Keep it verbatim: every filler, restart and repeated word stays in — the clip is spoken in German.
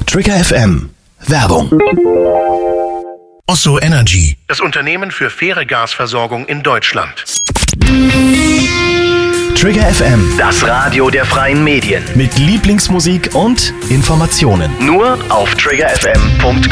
Trigger F M. Werbung. Osso Energy, das Unternehmen für faire Gasversorgung in Deutschland. Trigger F M, Das Radio der freien Medien. mit Lieblingsmusik und Informationen. Nur auf trigger f m punkt com.